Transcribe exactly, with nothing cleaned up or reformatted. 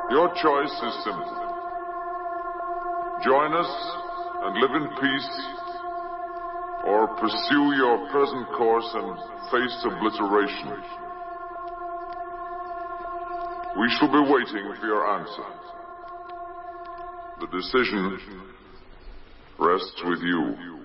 Your choice is simple. Join us and live in peace, or pursue your present course and face obliteration. We shall be waiting for your answer. The decision rests with you.